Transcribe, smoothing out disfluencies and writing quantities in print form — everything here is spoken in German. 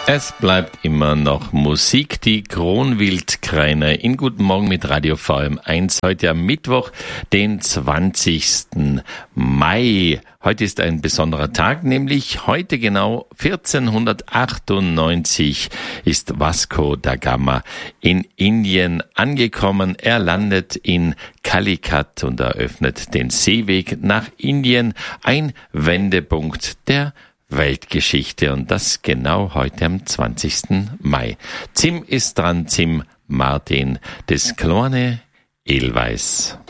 Es bleibt immer noch Musik, die Kronwildkräne in Guten Morgen mit Radio VM1. Heute am Mittwoch, den 20. Mai. Heute ist ein besonderer Tag, nämlich heute genau 1498 ist Vasco da Gama in Indien angekommen. Er landet in Calicut und eröffnet den Seeweg nach Indien. Ein Wendepunkt der Weltgeschichte und das genau heute am 20. Mai. Zim ist dran, Zim Martin, des kleine Edelweiß.